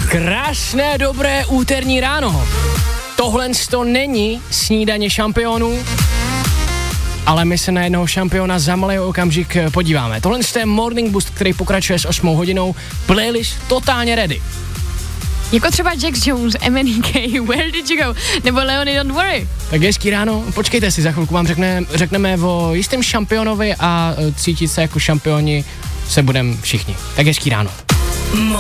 Krásné, dobré úterní ráno. Tohle to není snídaně šampionů, ale my se na jednoho šampiona za malý okamžik podíváme. Tohle je Morning Boost, který pokračuje s 8 hodinou. Playlist totálně ready. Jako třeba Jax Jones, MNK, Where Did You Go, nebo Leonie Don't Worry. Tak hezký ráno, počkejte si, za chvilku vám řekneme o jistém šampionovi a cítit se jako šampioni se budeme všichni. Tak hezký ráno.